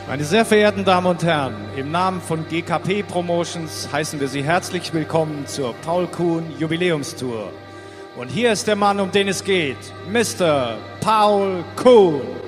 Meine sehr verehrten Damen und Herren, im Namen von GKP Promotions heißen wir Sie herzlich willkommen zur Paul Kuhn Jubiläumstour. Und hier ist der Mann, um den es geht, Mr. Paul Kuhn.